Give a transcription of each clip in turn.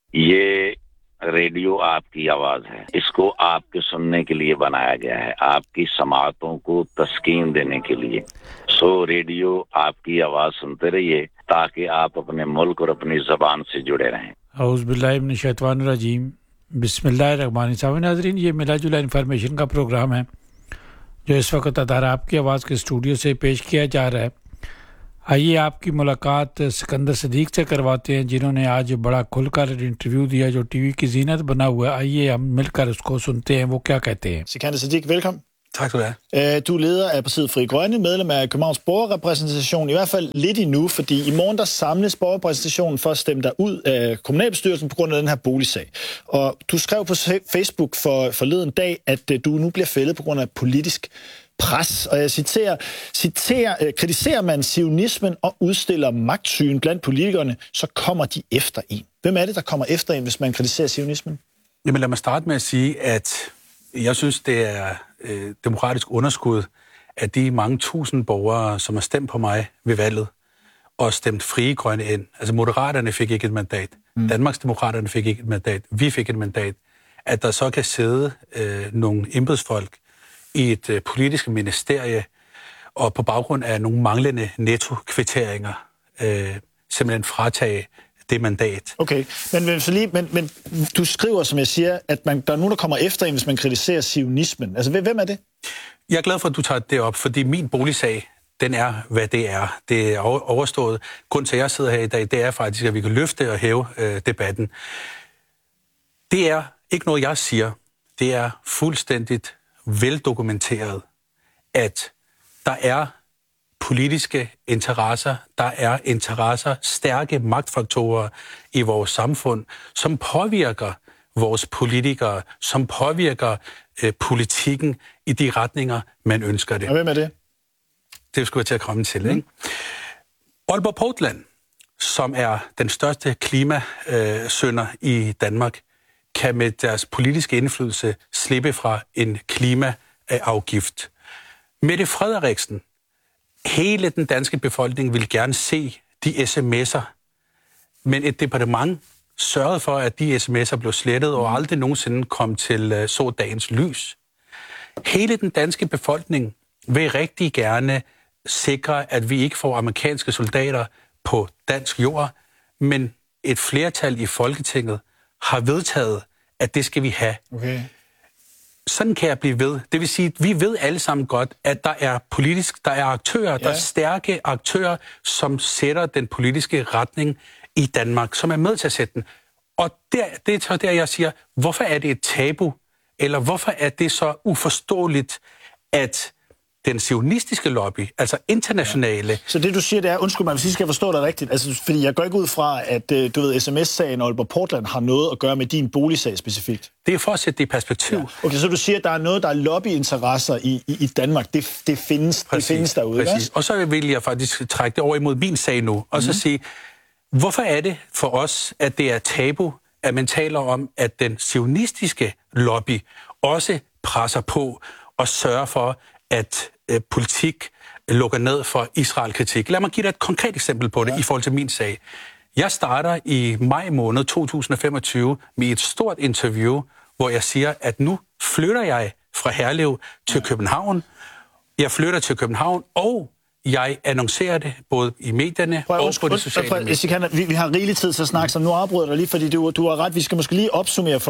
ये रेडियो आपकी आवाज है, इसको आपके सुनने के लिए बनाया गया है, आपकी समातों को तस्कीन देने के लिए। सो रेडियो आपकी आवाज सुनते रहिए ताकि आप अपने मुल्क और अपनी ज़बान से जुड़े रहें। औज़ु बिल्लाहि मिनश शैतानिर रजीम, बिस्मिल्लाहिर्रहमानिर्रहीम। नाज़रीन, ये मिला जुला इन्फॉर्मेशन का प्रोग्राम है जो इस वक्त अदार आपकी आवाज़ के स्टूडियो से पेश किया जा रहा है। आइए आपकी मुलाकात सिकंदर सदीक से करवाते हैं, जिन्होंने आज बड़ा खुलकर इंटरव्यू दिया जो टीवी की जीनत बना हुआ है। आइए हम मिलकर उसको सुनते हैं, वो क्या कहते हैं। Sikander Siddique, velkommen. Tak skal du have. Du er leder af partiet Frie Grønne, medlem af Københavns Borgerrepræsentation, i hvert fald lidt endnu, fordi i morgen der samles Borgerrepræsentationen for at stemme dig ud af kommunalbestyrelsen på grund af den her boligsag. Og du skrev på Facebook forleden dag, at du nu bliver fældet på grund af politisk pres, og jeg kritiserer man zionismen og udstiller magtsyn blandt politikerne, så kommer de efter en. Hvem er det, der kommer efter en, hvis man kritiserer zionismen? Jamen lad mig starte med at sige, at jeg synes, det er demokratisk underskud, at de mange tusind borgere, som har stemt på mig ved valget, og stemt Frie Grønne ind. Altså Moderaterne fik ikke et mandat, Danmarksdemokraterne fik ikke et mandat, vi fik et mandat, at der så kan sidde nogle embedsfolk i et politisk ministerie, og på baggrund af nogle manglende nettokvitteringer, simpelthen fratage det mandat. Okay, men du skriver, som jeg siger, at der er nogen, der kommer efter en, hvis man kritiserer zionismen. Altså, hvem er det? Jeg er glad for, at du tager det op, fordi min boligsag, den er, hvad det er. Det er overstået. Grunden til, at jeg sidder her i dag, det er faktisk, at vi kan løfte og hæve debatten. Det er ikke noget, jeg siger. Det er fuldstændigt veldokumenteret, at der er politiske interesser, der er interesser, stærke magtfaktorer i vores samfund, som påvirker vores politikere, som påvirker politikken i de retninger, man ønsker det. Og hvem er det? Det skulle jeg til at komme til, ikke? Aalborg Portland, som er den største klimasynder i Danmark, kan med deres politiske indflydelse slippe fra en klimaafgift. Mette Frederiksen, hele den danske befolkning vil gerne se de sms'er, men et departement sørgede for, at de sms'er blev slettet og aldrig nogensinde kom til så dagens lys. Hele den danske befolkning vil rigtig gerne sikre, at vi ikke får amerikanske soldater på dansk jord, men et flertal i Folketinget har vedtaget, at det skal vi have. Okay. Sådan kan jeg blive ved. Det vil sige, at vi ved alle sammen godt, at der er aktører, der er stærke aktører, som sætter den politiske retning i Danmark, som er med til at sætte den. Og det er så der, jeg siger, hvorfor er det et tabu? Eller hvorfor er det så uforståeligt, at den zionistiske lobby, altså internationale... Ja. Så det du siger, det er, undskyld mig, hvis I skal forstå dig rigtigt, altså, fordi jeg går ikke ud fra, at du ved, sms-sagen og Aalborg Portland har noget at gøre med din boligsag specifikt. Det er for at sætte det i perspektiv. Ja. Okay, så du siger, at der er noget, der er lobbyinteresser i Danmark. Det findes derude, præcis. Ikke? Og så vil jeg faktisk trække det over imod min sag nu, og så sige, hvorfor er det for os, at det er tabu, at man taler om, at den zionistiske lobby også presser på og sørger for, at politik lukker ned for Israel-kritik. Lad mig give dig et konkret eksempel på det i forhold til min sag. Jeg starter i maj måned 2025 med et stort interview, hvor jeg siger, at nu flytter jeg fra Herlev til København. Jeg flytter til København, og jeg annoncerer det både i medierne og på de sociale medier. Vi har rigelig tid til at snakke, så nu afbryder jeg dig lige, fordi du har ret. Vi skal måske lige opsummere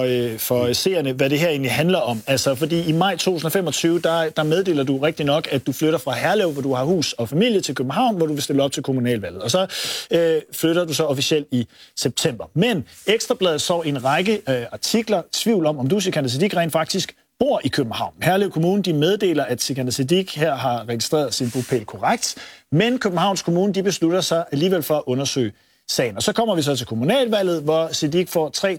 for seerne, hvad det her egentlig handler om. Altså, fordi i maj 2025, der meddeler du rigtig nok, at du flytter fra Herlev, hvor du har hus og familie, til København, hvor du vil stille op til kommunalvalget. Og så flytter du så officielt i september. Men Ekstra Bladet så en række artikler, tvivl om du, Sikander Siddique, rent faktisk bor i København. Herlev Kommune, de meddeler, at Sikander Siddique her har registreret sin bopæl korrekt, men Københavns Kommune, de beslutter sig alligevel for at undersøge sagen. Og så kommer vi så til kommunalvalget, hvor Siddique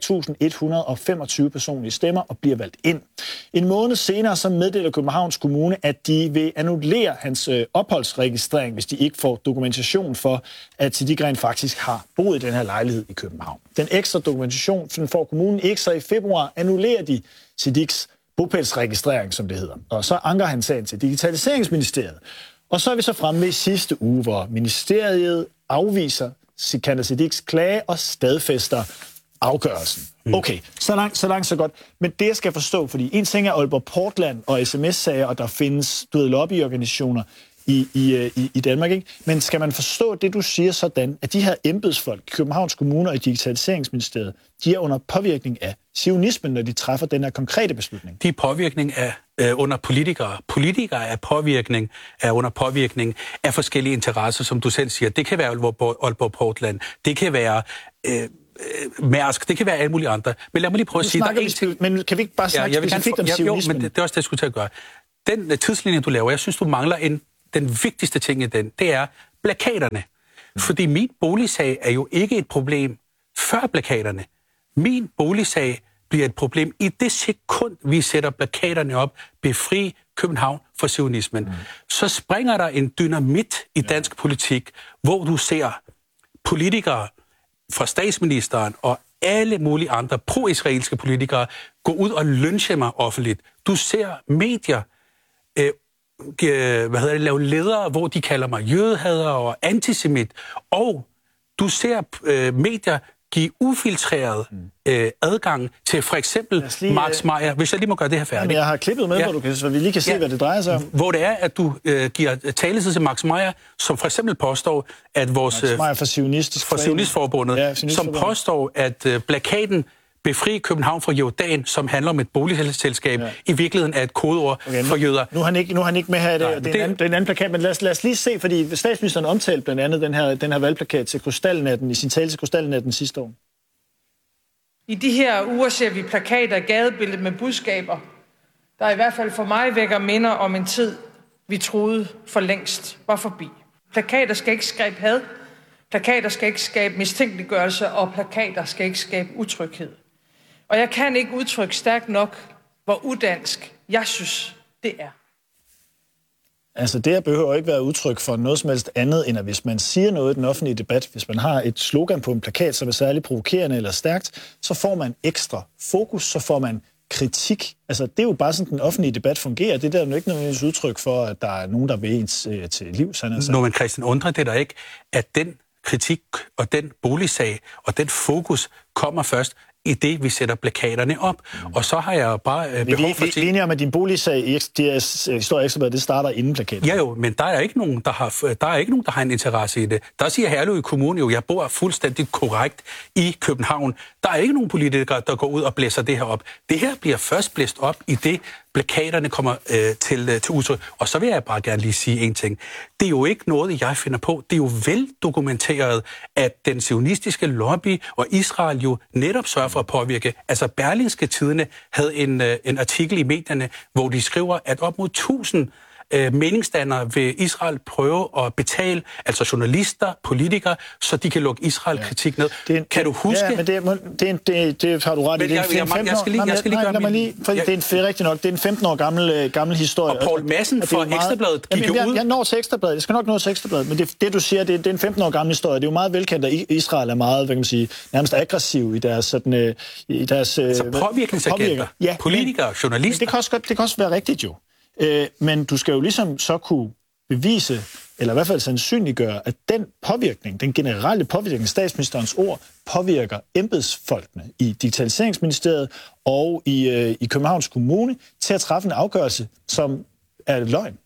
får 3.125 personlige stemmer og bliver valgt ind. En måned senere så meddeler Københavns Kommune, at de vil annullere hans opholdsregistrering, hvis de ikke får dokumentation for, at Siddique rent faktisk har boet i den her lejlighed i København. Den ekstra dokumentation får kommunen ikke, så i februar annullerer de Siddiques bopælsregistrering, som det hedder. Og så anker han sagen til Digitaliseringsministeriet. Og så er vi så fremme ved sidste uge, hvor ministeriet afviser Sikander Siddiques klage og stadfæster afgørelsen. Okay, så langt, så godt. Men det, jeg skal forstå, fordi en ting er Aalborg Portland og sms-sager, og der findes lobbyorganisationer i Danmark, ikke? Men skal man forstå det, du siger sådan, at de her embedsfolk i Københavns Kommune og i Digitaliseringsministeriet, de er under påvirkning af zionismen, når de træffer den her konkrete beslutning? De er påvirkning af under politikere. Politikere er under påvirkning af forskellige interesser, som du selv siger. Det kan være Aalborg Portland, det kan være Mærsk, det kan være alle mulige andre. Men lad mig lige prøve at sige... Men kan vi ikke bare snakke specifikt om zionismen? Jo, men det er også det, jeg skulle til at gøre. Den tidslinje, du laver, jeg synes, du mangler den vigtigste ting i den, det er plakaterne. Fordi min boligsag er jo ikke et problem før plakaterne. Min boligsag bliver et problem i det sekund, vi sætter plakaterne op, befri København for zionismen. Så springer der en dynamit i dansk politik, hvor du ser politikere fra statsministeren og alle mulige andre pro-israelske politikere gå ud og lynche mig offentligt. Du ser medier lave ledere, hvor de kalder mig jødehader og antisemit, og du ser medier give ufiltreret adgang til for eksempel Max Meyer, hvis jeg lige må gøre det her færdigt. Jamen, jeg har klippet med, så vi lige kan se, hvad det drejer sig om. Hvor det er, at du giver taletid til Max Meyer, som for eksempel påstår, at vores... Max Meyer fra Zionistforbundet, som påstår, at plakaten Befri København fra Jordan, som handler om et boligselskab, i virkeligheden er et kodeord for jøder. Nu er han ikke med her i dag. Det er en anden plakat, men lad os lige se, fordi statsministeren omtalte blandt andet den her valgplakat til Krystalnatten, i sin tale til Krystalnatten sidste år. I de her uger ser vi plakater, gadebilledet med budskaber, der i hvert fald for mig vækker minder om en tid, vi troede for længst var forbi. Plakater skal ikke skabe had, plakater skal ikke skabe mistænkeliggørelse, og plakater skal ikke skabe utryghed. Og jeg kan ikke udtrykke stærkt nok, hvor udansk jeg synes, det er. Altså det her behøver ikke være udtryk for noget som helst andet, end at hvis man siger noget i den offentlige debat, hvis man har et slogan på en plakat, som er særlig provokerende eller stærkt, så får man ekstra fokus, så får man kritik. Altså det er jo bare sådan, den offentlige debat fungerer. Det er der jo ikke nødvendigvis udtryk for, at der er nogen, der vil ens til liv. Nå, men Christian, undrer det der ikke, at den kritik og den boligsag og den fokus kommer først i det, vi sætter plakaterne op. Og så har jeg bare behov for... Vi er enige om, at din boligsag i Historie Ekstrabladet, det starter inden plakaten. Ja jo, men der er ikke nogen, der har en interesse i det. Der siger Herlev Kommune jo, jeg bor fuldstændig korrekt i København. Der er ikke nogen politikere, der går ud og blæser det her op. Det her bliver først blæst op i det, plakaterne kommer til udtryk. Og så vil jeg bare gerne lige sige en ting. Det er jo ikke noget, jeg finder på. Det er jo veldokumenteret, at den zionistiske lobby og Israel jo netop sørger for at påvirke. Altså Berlingske Tidende havde en artikel i medierne, hvor de skriver, at op mod 1000 meningsdannere vil Israel prøve at betale, altså journalister, politikere, så de kan lukke Israel-kritik ned. Kan du huske? Ja, men det har du ret i. Det er rigtigt nok. Det er en 15 år gammel historie. Og Poul Madsen fra Ekstrabladet gik jo ud. Jeg når til Ekstrabladet. Jeg skal nok nå til Ekstrabladet. Men det du siger, det er en 15 år gammel historie. Det er jo meget velkendt, at Israel er meget, hvad kan man sige, nærmest aggressiv i deres sådan påvirkningsagenter. Ja, politikere, journalister. Det kan også være rigtigt jo. Men du skal jo ligesom så kunne bevise, eller i hvert fald sandsynliggøre, at den påvirkning, den generelle påvirkning, statsministerens ord, påvirker embedsfolkene i Digitaliseringsministeriet og i Københavns Kommune til at træffe en afgørelse, som er løgn.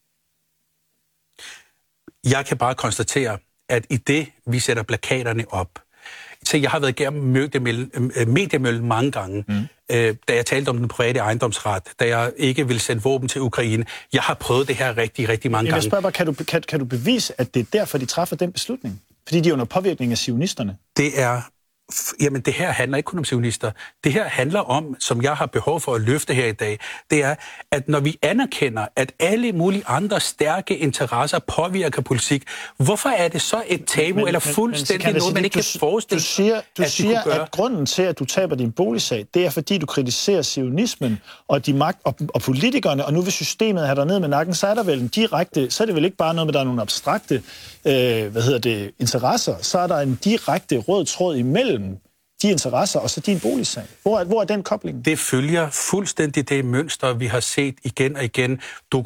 Jeg kan bare konstatere, at i det, vi sætter plakaterne op, så jeg har været igennem mediemøllen mange gange, da jeg talte om den private ejendomsret, da jeg ikke vil sende våben til Ukraine. Jeg har prøvet det her rigtig, rigtig mange gange. Jeg spørger bare, kan du bevise, at det er derfor, de træffer den beslutning? Fordi de er under påvirkning af zionisterne? Jamen, det her handler ikke kun om zionister. Det her handler om, som jeg har behov for at løfte her i dag, det er, at når vi anerkender, at alle mulige andre stærke interesser påvirker politik, hvorfor er det så et tabu eller fuldstændig noget, man ikke kan forestille sig, du siger, at grunden til, at du taber din boligsag, det er, fordi du kritiserer zionismen og de magt og politikerne, og nu vil systemet have dig ned med nakken, så er der vel en direkte, så er det vel ikke bare noget med, der er nogle abstrakte interesser, så er der en direkte rød tråd imellem de interesser og så din boligsag. Hvor er den kobling? Det følger fuldstændig det mønster, vi har set igen og igen,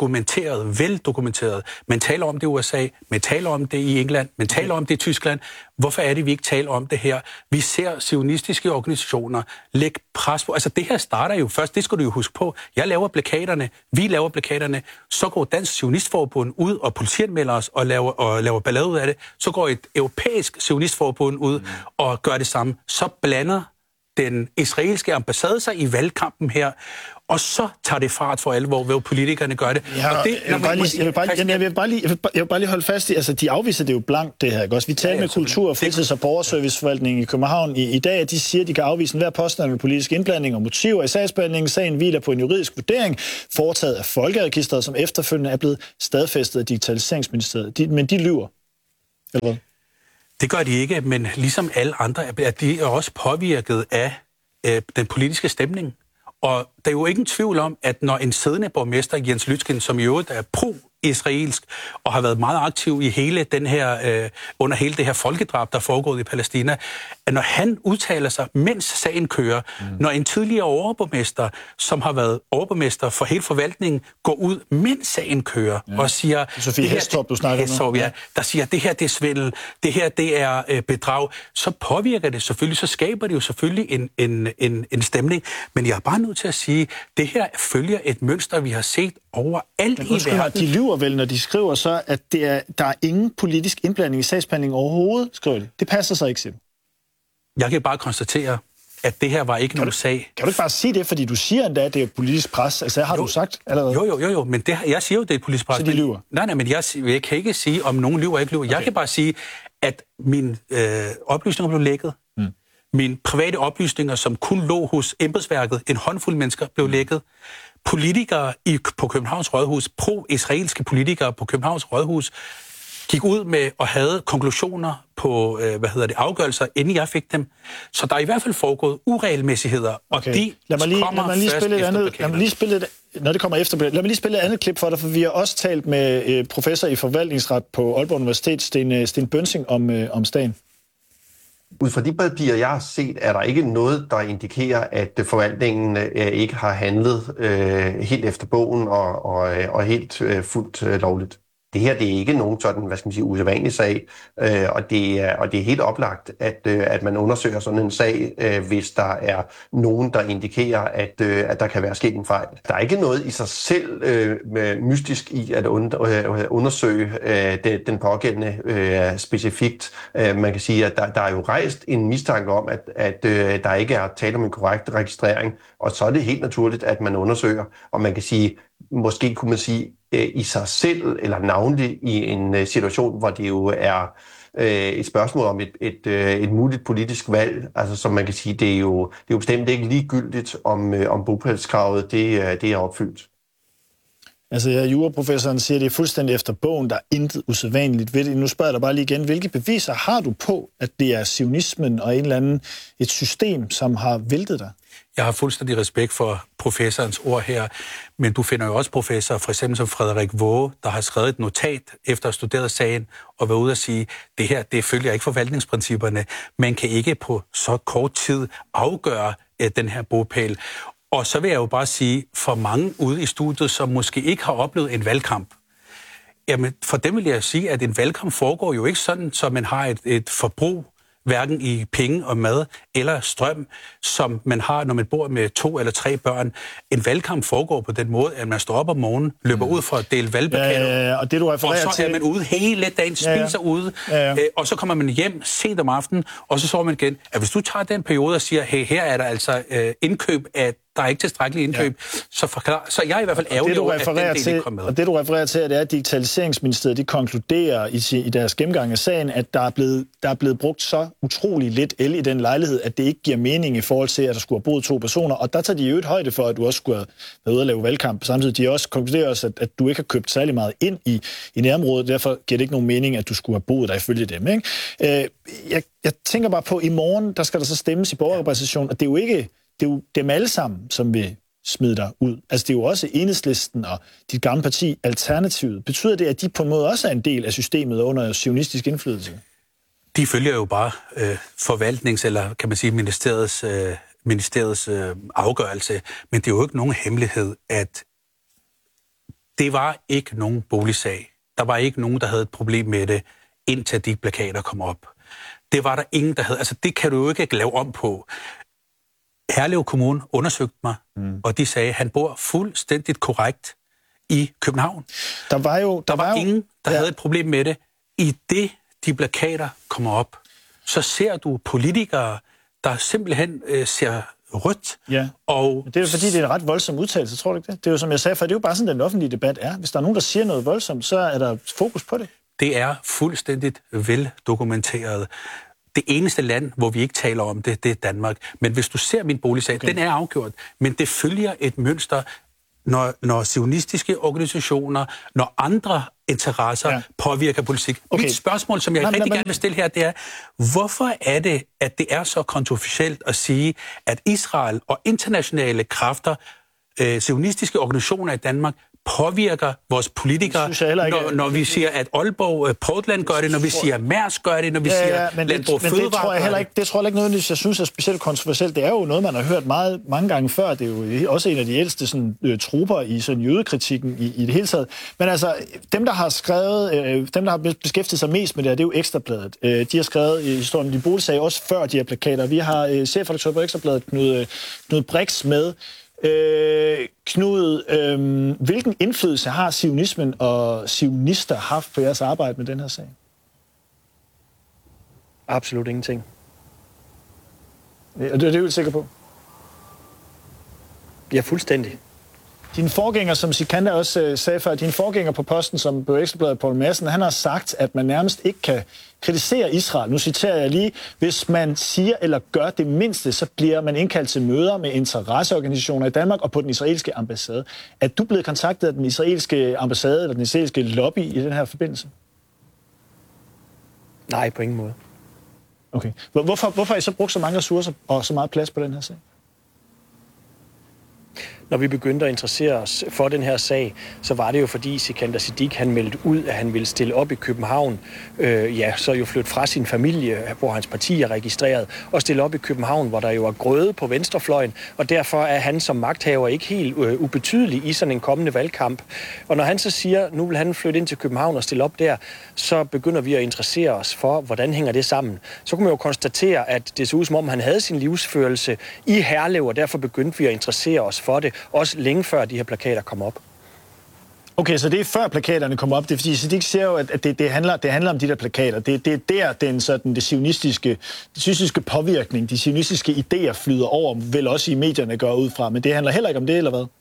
dokumenteret, veldokumenteret. Man taler om det i USA, man taler om det i England, man taler om det i Tyskland, Hvorfor er det, vi ikke taler om det her? Vi ser zionistiske organisationer lægge pres på. Altså det her starter jo først, det skal du jo huske på. Jeg laver plakaterne, vi laver plakaterne, så går Dansk Zionistforbund ud og politianmelder os og laver ballade ud af det. Så går et europæisk zionistforbund ud og gør det samme. Så blander den israelske ambassade sig i valgkampen her, og så tager det fart for alvor, hvor politikerne gør det. Ja, jeg vil bare lige holde fast i, altså de afviser det jo blankt, det her, ikke også? Vi talte med Kultur-, Fritids- og Borgerserviceforvaltningen i København i dag, at de siger, at de kan afvise enhver påstand med politisk indblanding og motiver i sagsbehandlingen. Sagen hviler på en juridisk vurdering, foretaget af Folkeregisteret, som efterfølgende er blevet stadfæstet af Digitaliseringsministeriet. Men de lyver. Eller hvad? Det gør de ikke, men ligesom alle andre, er de også påvirket af den politiske stemning. Og der er jo ingen tvivl om, at når en siddende borgmester, Jens Lytken, som i øvrigt er pro-israelsk og har været meget aktiv i hele den her, under hele det her folkedrab, der er foregået i Palæstina, at når han udtaler sig, mens sagen kører, når en tidligere overborgmester, som har været overborgmester for hele forvaltningen, går ud, mens sagen kører, og siger... Sofie Hæstorp, du snakker om. Ja, der siger, at det her det er svindel, det her det er bedrag, så påvirker det selvfølgelig, så skaber det jo selvfølgelig en stemning. Men jeg er bare nødt til at sige, at det her følger et mønster, vi har set overalt i verden. De lyver vel, når de skriver så, at der er ingen politisk indblanding i sagsbehandling overhovedet, skriver de. Det passer så ikke, siger du. Jeg kan bare konstatere, at det her var ikke nogen sag. Kan du ikke bare sige det, fordi du siger endda, at det er politisk pres? Altså, har du sagt allerede? Jo, men jeg siger jo, det er et politisk pres. Så de lyver? Nej, men jeg kan ikke sige, om nogen lyver eller ikke lyver. Okay. Jeg kan bare sige, at mine oplysninger blev lækket. Mine private oplysninger, som kun lå hos embedsværket, en håndfuld mennesker, blev lækket. Politikere på Københavns Rådhus, pro-israelske politikere på Københavns Rådhus, gik ud med og havde konklusioner på, afgørelser, inden jeg fik dem. Så der er i hvert fald foregået uregelmæssigheder, og de kommer først efter når det kommer efter. Lad mig lige spille et andet klip for dig, for vi har også talt med professor i forvaltningsret på Aalborg Universitet, Sten Bønsing, om sagen. Ud fra de papirer, jeg har set, er der ikke noget, der indikerer, at forvaltningen ikke har handlet helt efter bogen og helt fuldt lovligt. Det her, det er ikke nogen sådan, usædvanlig sag, og det er helt oplagt, at man undersøger sådan en sag, hvis der er nogen, der indikerer, at der kan være sket en fejl. Der er ikke noget i sig selv mystisk i at undersøge den pågældende specifikt. Man kan sige, at der er jo rejst en mistanke om, at der ikke er tale om en korrekt registrering, og så er det helt naturligt, at man undersøger, og man kan sige, måske kunne man sige, i sig selv, eller navnlig i en situation, hvor det jo er et spørgsmål om et muligt politisk valg. Altså som man kan sige, det er jo bestemt ikke ligegyldigt, om bopælskravet det er opfyldt. Altså juraprofessoren siger, at det er fuldstændig efter bogen, der er intet usædvanligt ved det. Nu spørger jeg dig bare lige igen, hvilke beviser har du på, at det er zionismen og et system, som har væltet dig? Jeg har fuldstændig respekt for professorens ord her, men du finder jo også professorer, for eksempel som Frederik Våge, der har skrevet et notat efter at have studeret sagen, og været ude og sige, det her, det følger ikke forvaltningsprincipperne. Man kan ikke på så kort tid afgøre den her bopæl. Og så vil jeg jo bare sige, for mange ude i studiet, som måske ikke har oplevet en valgkamp, jamen for dem vil jeg sige, at en valgkamp foregår jo ikke sådan, så man har et forbrug, hverken i penge og mad eller strøm, som man har, når man bor med 2 eller 3 børn. En valgkamp foregår på den måde, at man står op om morgenen, løber ud for at dele valgplakater, og det, du refererer og så er man ude hele dagen, spiser ude, og så kommer man hjem sent om aftenen, og så sover man igen. At hvis du tager den periode og siger, hey, her er der altså indkøb af der er ikke tilstrækkeligt indkøb, så jeg er i hvert fald ærgerlig over, at den del ikke kom med. Og det, du refererer til, det er, at Digitaliseringsministeriet, de konkluderer i deres gennemgang af sagen, at der er blevet brugt så utrolig lidt el i den lejlighed, at det ikke giver mening i forhold til, at der skulle have boet 2 personer. Og der tager de jo et højde for, at du også skulle have været ude at lave valgkamp. Samtidig de også konkluderer også, at du ikke har købt særlig meget ind i nærområdet. Derfor giver det ikke nogen mening, at du skulle have boet der ifølge dem. Ikke? Jeg tænker bare på, i morgen, der skal der så stemmes i borgerrepræsentationen, og det er jo dem alle sammen, som vil smide dig ud. Altså det er jo også Enhedslisten og dit gamle parti, Alternativet. Betyder det, at de på en måde også er en del af systemet under zionistisk indflydelse? De følger jo bare forvaltnings- eller kan man sige ministeriets afgørelse, men det er jo ikke nogen hemmelighed, at det var ikke nogen boligsag. Der var ikke nogen, der havde et problem med det, indtil de plakater kom op. Det var der ingen, der havde. Altså, det kan du jo ikke lave om på. Herlev Kommune undersøgte mig, og de sagde, at han bor fuldstændigt korrekt i København. Der var ingen, der havde et problem med det. I det, de plakater kommer op, så ser du politikere, der simpelthen ser rødt. Ja. Og det er jo fordi, det er en ret voldsom udtalelse, tror du ikke det? Det er jo, som jeg sagde før, det er jo bare sådan, den offentlige debat er. Hvis der er nogen, der siger noget voldsomt, så er der fokus på det. Det er fuldstændigt veldokumenteret. Det eneste land, hvor vi ikke taler om det, det er Danmark. Men hvis du ser min boligsag, den er afgjort. Men det følger et mønster, når zionistiske organisationer, når andre interesser påvirker politik. Mit spørgsmål, som jeg rigtig gerne vil stille her, det er, hvorfor er det, at det er så kontroversielt at sige, at Israel og internationale kræfter, zionistiske organisationer i Danmark, påvirker vores politikere, når vi siger, at Aalborg Portland gør det, når vi siger, at Mærsk gør det, når vi siger, at Landbrug Fødevare det tror jeg heller ikke nødvendigvis, jeg synes er specielt kontroversielt. Det er jo noget, man har hørt mange gange før. Det er jo også en af de ældste trupper i sådan jødekritikken i det hele taget. Men altså, dem, der har beskæftiget sig mest med det her, det er jo Ekstrabladet. De har skrevet historien om de boligsag også før de her plakater. Vi har chefredaktør på Ekstrabladet, Knud Brix, med. Knud, hvilken indflydelse har zionismen og zionister haft på jeres arbejde med den her sag? Absolut ingenting. Det er du sikker på? Ja, fuldstændig. Din forgænger, som Sikander også sagde før, din forgænger på posten, som på Ekstrabladet, Poul Madsen, han har sagt, at man nærmest ikke kan kritisere Israel. Nu citerer jeg lige, hvis man siger eller gør det mindste, så bliver man indkaldt til møder med interesseorganisationer i Danmark og på den israelske ambassade. Er du blevet kontaktet af den israelske ambassade eller den israelske lobby i den her forbindelse? Nej, på ingen måde. Okay. Hvorfor har I så brugt så mange ressourcer og så meget plads på den her sag? Når vi begyndte at interessere os for den her sag, så var det jo fordi Sikander Siddiq, han meldte ud, at han ville stille op i København, så jo flytte fra sin familie, hvor hans parti er registreret, og stille op i København, hvor der jo er grøde på venstrefløjen, og derfor er han som magthaver ikke helt ubetydelig i sådan en kommende valgkamp. Og når han så siger, nu vil han flytte ind til København og stille op der, så begynder vi at interessere os for, hvordan hænger det sammen. Så kunne man jo konstatere, at det så ud som om, han havde sin livsførelse i Herlev, og derfor begyndte vi at interessere os for det, også længe før de her plakater kom op. Okay, så det er før plakaterne kom op. Det er fordi Siddiq siger jo, at det handler om de der plakater. Det er der, det zionistiske påvirkning, de zionistiske idéer flyder over, vel også i medierne går ud fra. Men det handler heller ikke om det, eller hvad?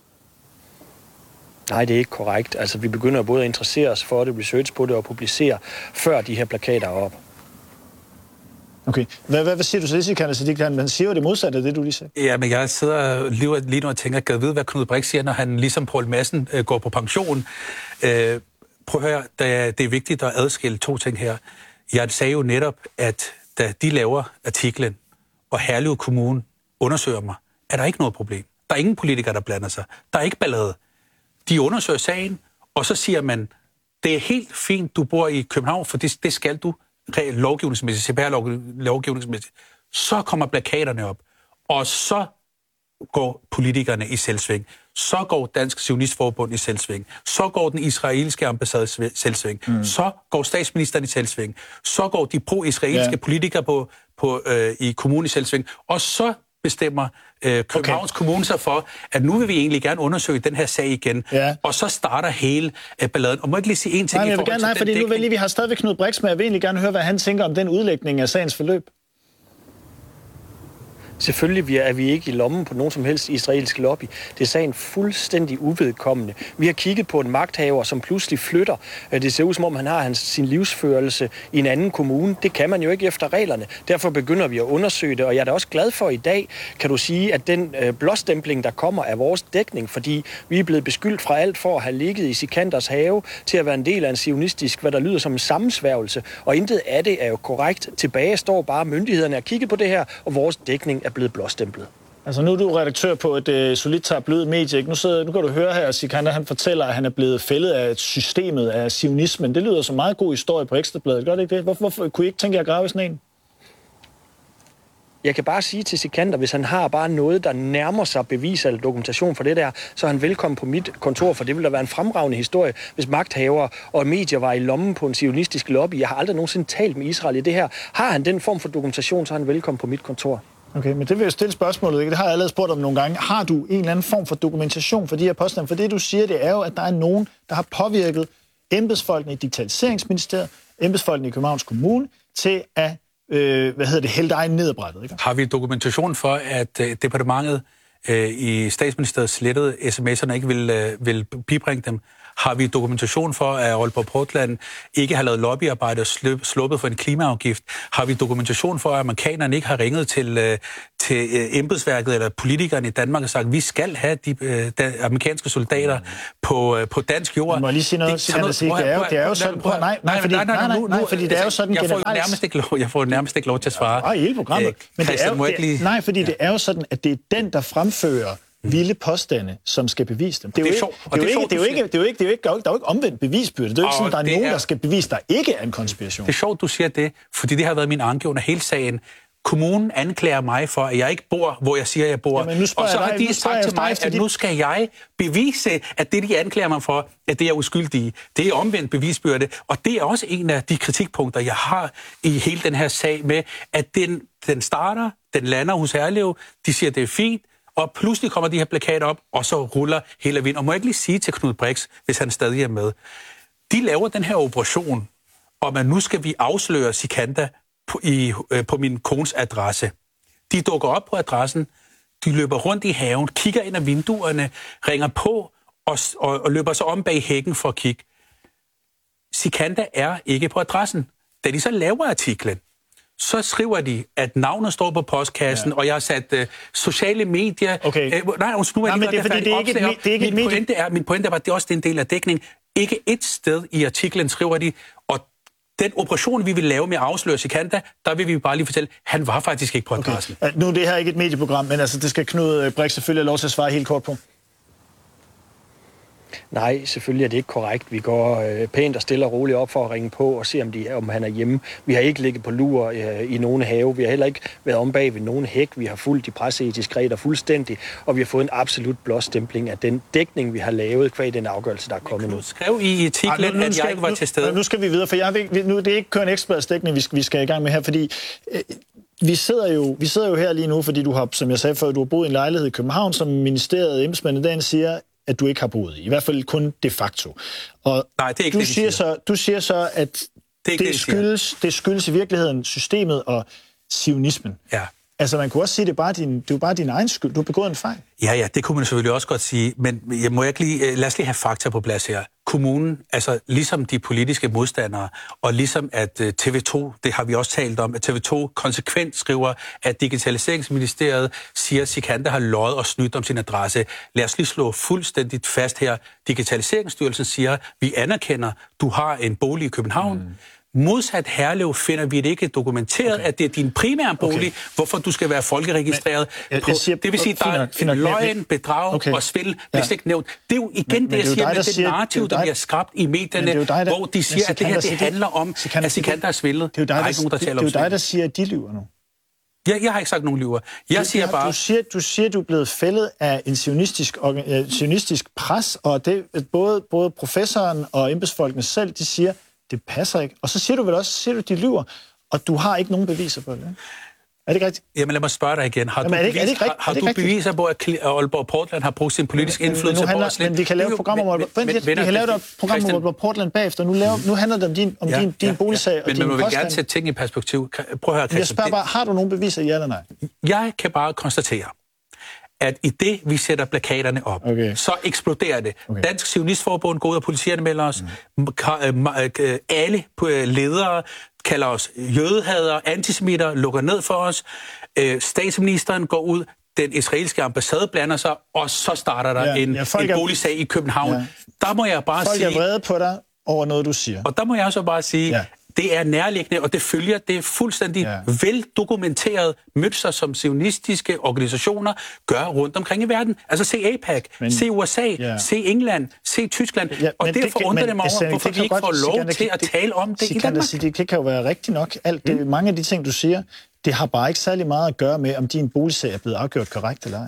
Nej, det er ikke korrekt. Altså, vi begynder både at interessere os for det, research på det og publicere, før de her plakater er op. Okay. Hvad siger du til det, Sikander Siddiq? Han siger jo det modsatte af det, du lige sagde. Ja, men jeg sidder lige nu og tænker, kan jeg vide, hvad Knud Brix siger, når han ligesom Poul Madsen går på pension? Prøv at høre, det er vigtigt at adskille to ting her. Jeg sagde jo netop, at da de laver artiklen, og Herlev Kommune undersøger mig, er der ikke noget problem. Der er ingen politikere, der blander sig. Der er ikke ballade. De undersøger sagen, og så siger man, det er helt fint, du bor i København, for det skal du lovgivningsmæssigt, CPR-lovgivningsmæssigt. Så kommer plakaterne op, og så går politikerne i selvsving. Så går Dansk Zionistforbund i selvsving. Så går den israelske ambassade i selvsving. Så går statsministeren i selvsving. Så går de pro-israelske politikere i kommunen i selvsving. Og så bestemmer Københavns Kommune sig for, at nu vil vi egentlig gerne undersøge den her sag igen. Ja. Og så starter hele balladen. Og må jeg ikke lige sige en ting i forhold til den fordi nu vil vi har stadigvæk Knud Brix med, jeg vil egentlig gerne høre, hvad han tænker om den udlægning af sagens forløb. Selvfølgelig er vi ikke i lommen på nogen som helst israelske lobby. Det er sagen fuldstændig uvedkommende. Vi har kigget på en magthaver, som pludselig flytter. Det ser ud som om, han har sin livsførelse i en anden kommune. Det kan man jo ikke efter reglerne. Derfor begynder vi at undersøge det, og jeg er da også glad for i dag, kan du sige, at den blåstempling, der kommer, er vores dækning, fordi vi er blevet beskyldt fra alt for at have ligget i Sikanders have til at være en del af en zionistisk, hvad der lyder som en sammensværgelse. Og intet af det er jo korrekt. Tilbage står bare myndighederne at kigge på det her, og vores dækning er blevet blåstemplet. Altså nu er du redaktør på et solidt tabloid medie, ikke? Nu kan du høre her, at Sikander han fortæller, at han er blevet fældet af systemet af zionismen. Det lyder som meget god historie på Ekstrabladet, gør det ikke det? Hvorfor kunne I ikke tænke jer at grave i sådan en? Jeg kan bare sige til Sikander, hvis han har bare noget, der nærmer sig bevis eller dokumentation for det der, så er han velkommen på mit kontor, for det vil da være en fremragende historie, hvis magthavere og medier var i lommen på en zionistisk lobby. Jeg har aldrig nogensinde talt med Israel i det her. Har han den form for dokumentation, så er han velkommen på mit kontor. Okay, men det vil jeg stille spørgsmålet, ikke? Det har jeg allerede spurgt om nogle gange. Har du en eller anden form for dokumentation for de her påstande? For det, du siger, det er jo, at der er nogen, der har påvirket embedsfolkene i Digitaliseringsministeriet, embedsfolkene i Københavns Kommune, til at hælde dig ned ad brættet, ikke? Har vi dokumentation for, at departementet i statsministeriet slettede sms'erne, ikke vil bibringe dem? Har vi dokumentation for, at Aalborg Portland ikke har lavet lobbyarbejde og sluppet for en klimaafgift? Har vi dokumentation for, at amerikanerne ikke har ringet til embedsværket eller politikerne i Danmark og sagt, at vi skal have de amerikanske soldater på dansk jord? Jeg må lige sige noget, det er jo sådan... fordi det er jo sådan generelt... Jeg får nærmest ikke lov til at svare. I hele programmet. Men fordi det er jo sådan, at det er den, der fremfører vilde påstande, som skal bevise dem. Der er jo ikke omvendt bevisbyrde. Det er jo ikke sådan, at der er nogen, der skal bevise, der ikke er en konspiration. Det er sjovt, du siger det, fordi det har været min anke under hele sagen. Kommunen anklager mig for, at jeg ikke bor, hvor jeg siger, jeg bor. Jamen, og så har de sagt til mig, at nu skal jeg bevise, at det, de anklager mig for, at det er uskyldige. Det er omvendt bevisbyrde. Og det er også en af de kritikpunkter, jeg har i hele den her sag med, at den starter, den lander hos Herlev, de siger, det er fint, og pludselig kommer de her plakater op, og så ruller hele vinden. Og må jeg ikke lige sige til Knud Brix, hvis han stadig er med, de laver den her operation, om at nu skal vi afsløre Sikanda på min kones adresse. De dukker op på adressen, de løber rundt i haven, kigger ind ad vinduerne, ringer på og løber så om bag hækken for at kigge. Sikanda er ikke på adressen. Da de så laver artiklen, så skriver de, at navnet står på postkassen, og jeg har sat sociale medier... Okay. Min pointe er, at det er også en del af dækning. Ikke et sted i artiklen skriver de, og den operation, vi vil lave med at afsløre Sikanda, der vil vi bare lige fortælle, han var faktisk ikke på adressen. Okay. Nu er det her ikke et medieprogram, men altså, det skal Knud Brix selvfølgelig have lov til at svare helt kort på. Nej, selvfølgelig er det ikke korrekt. Vi går pænt og stille og roligt op for at ringe på og se, om han er hjemme. Vi har ikke ligget på lur i nogen have. Vi har heller ikke været om bag ved nogen hæk. Vi har fulgt de presseetiske regler fuldstændig, og vi har fået en absolut blåstempling af den dækning, vi har lavet, kvad den afgørelse, der er kommet nu. Skrev i artiklen, at jeg ikke var til stede. Nu skal vi videre, for det er ikke kun Ekstrabladets dækning, vi skal i gang med her, fordi... Vi sidder jo her lige nu, fordi du har, som jeg sagde før, du har boet i en lejlighed i København, som ministeriet embedsmændene dagen siger, at du ikke har boet i. I hvert fald kun de facto. Og nej, det er ikke du siger så, at det skyldes i virkeligheden systemet og sionismen. Ja. Altså, man kunne også sige, at det er bare din egen skyld. Du har begået en fejl. Ja, det kunne man selvfølgelig også godt sige, men lad os lige have fakta på plads her. Kommunen, altså ligesom de politiske modstandere, og ligesom at TV2, det har vi også talt om, at TV2 konsekvent skriver, at Digitaliseringsministeriet siger, at Sikanda har løjet og snydt om sin adresse. Lad os lige slå fuldstændigt fast her. Digitaliseringsstyrelsen siger, vi anerkender, du har en bolig i København. Modsat Herlev finder vi det ikke dokumenteret, at det er din primære bolig, hvorfor du skal være folkeregistreret. Det vil sige, at der er løgn, bedrag og svindel, hvis ikke nævnt. Det er jo igen det, jeg siger, med det narrativ, der bliver skabt i medierne, hvor de siger, at det her det handler om, at Sikanda har svindlet. Det er jo dig, der siger, at de lyver nu. Jeg har ikke sagt nogen lyver. Jeg siger bare... Du siger, du er blevet fældet af en sionistisk pres, og det både professoren og embedsfolkene selv, de siger, det passer ikke. Og så siger du vel også, de lyver, og du har ikke nogen beviser på det. Ikke? Er det ikke rigtigt? Jamen lad mig spørge dig igen. Har du beviser på, at Aalborg Portland har brugt sin politiske indflydelse på at men vi kan lave et program om Aalborg Portland bagefter. Nu handler det om din boligsag og din påstand. Men man vil gerne sætte ting i perspektiv. Prøv at høre, jeg spørger bare, har du nogen beviser, ja eller nej? Jeg kan bare konstatere, at i det, vi sætter plakaterne op, så eksploderer det. Dansk Zionistforbund går ud og politianmelder os. Alle ledere kalder os jødehader, antisemitter, lukker ned for os. Statsministeren går ud, den israelske ambassade blander sig, og så starter der en boligsag i København. Ja. Der må jeg bare sige... Folk er vrede på dig over noget, du siger. Og der må jeg så bare sige... Det er nærliggende, og det følger, det er fuldstændig veldokumenteret mønster, som zionistiske organisationer gør rundt omkring i verden. Altså se AIPAC, se USA, se England, se Tyskland, og derfor undrer det mig over, hvorfor vi ikke får lov til at tale om det i Danmark. Det kan jo være rigtigt nok. Mange af de ting, du siger, Det har bare ikke særlig meget at gøre med, om din boligsag er blevet afgjort korrekt eller ej.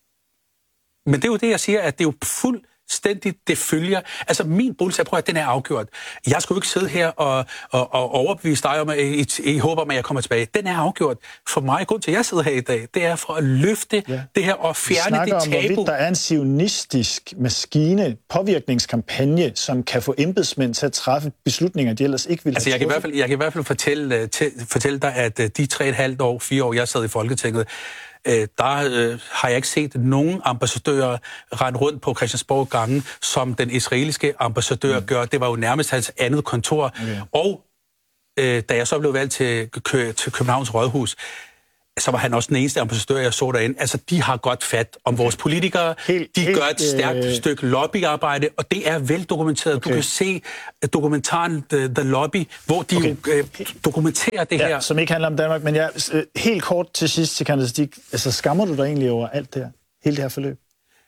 Men det er jo det, jeg siger, at det er jo fuldstændigt, det følger. Altså, min boligsag, prøv at den er afgjort. Jeg skal jo ikke sidde her og overbevise dig om, at I håber, at jeg kommer tilbage. Den er afgjort. For mig, grund til, at jeg sidder her i dag, det er for at løfte det her og fjerne det tabu. Vi snakker om, hvorvidt der er en zionistisk maskine, påvirkningskampagne, som kan få embedsmænd til at træffe beslutninger, de ellers ikke ville have truffet. Jeg kan i hvert fald fortælle dig, at de 3,5 år, 4 år, jeg sad i Folketinget, har jeg ikke set nogen ambassadører rende rundt på Christiansborg gange, som den israelske ambassadør gør. Det var jo nærmest hans andet kontor. Okay. Og da jeg så blev valgt til Københavns Rådhus, så var han også den eneste ambassadør, jeg så derinde. Altså, de har godt fat om vores politikere. De gør et stærkt stykke lobbyarbejde, og det er veldokumenteret. Okay. Du kan se dokumentaren The Lobby, hvor de dokumenterer det her. Som ikke handler om Danmark, men helt kort til sidst, Sikandar Siddique, altså skammer du dig egentlig over alt det her? Hele det her forløb?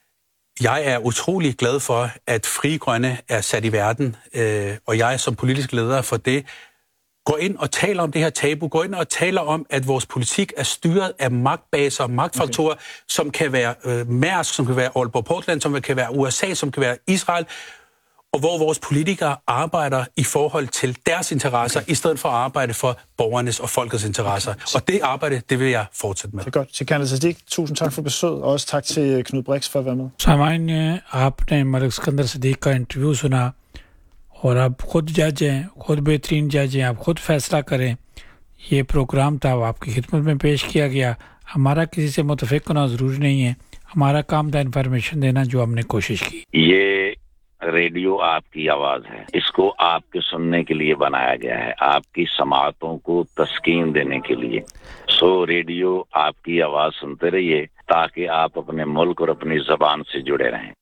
Jeg er utrolig glad for, at Frie Grønne er sat i verden, og jeg som politisk leder for det, går ind og taler om det her tabu, går ind og taler om, at vores politik er styret af magtbaser og magtfaktorer, som kan være Mærsk, som kan være Aalborg Portland, som kan være USA, som kan være Israel, og hvor vores politikere arbejder i forhold til deres interesser, i stedet for at arbejde for borgernes og folkets interesser. Og det arbejde, det vil jeg fortsætte med. Det er godt. Sikandar Siddique, tusind tak for besøget, og også tak til Knud Brix for at være med. सामान्य आपने मलिक सिकंदर सिद्दीक का इंटरव्यू सुना और आप खुद जज हैं, खुद बेहतरीन जज हैं, आप खुद फैसला करें। ये प्रोग्राम था, आपकी खिदमत में पेश किया गया। हमारा किसी से मुतफिक होना ज़रूरी नहीं है, हमारा काम था इन्फॉर्मेशन देना, जो हमने कोशिश की। ये रेडियो आपकी आवाज है, इसको आपके सुनने के लिए बनाया गया है, आपकी समाअतों को तस्कीन देने के लिए। सो रेडियो आपकी आवाज सुनते रहिए, ताकि आप अपने मुल्क और अपनी ज़बान से जुड़े रहें।